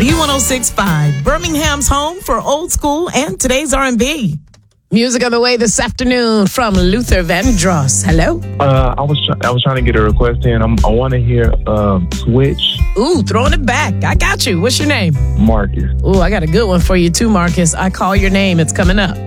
B1065, Birmingham's home for old school and today's R&B. Music on the way this afternoon from Luther Vandross. Hello? I was trying to get a request in. I want to hear Switch. Ooh, throwing it back. I got you. What's your name? Marcus. Ooh, I got a good one for you too, Marcus. I Call Your Name. It's coming up.